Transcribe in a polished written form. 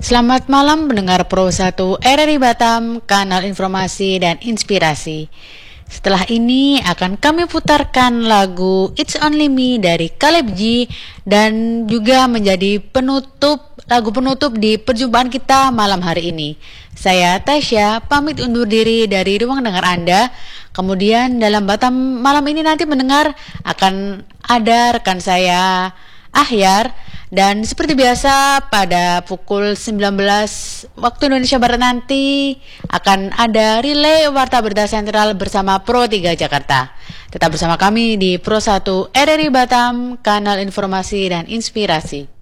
Selamat malam pendengar Pro 1 RRI Batam, kanal informasi dan inspirasi. Setelah ini akan kami putarkan lagu It's Only Me dari Caleb G dan juga menjadi lagu penutup di perjumpaan kita malam hari ini. Saya Tasya pamit undur diri dari ruang dengar Anda. Kemudian dalam Batam malam ini nanti mendengar akan ada rekan saya Ahyar, dan seperti biasa pada pukul 19 waktu Indonesia Barat nanti akan ada relay Warta Berita Sentral bersama Pro 3 Jakarta. Tetap bersama kami di Pro 1 RRI Batam, kanal informasi dan inspirasi.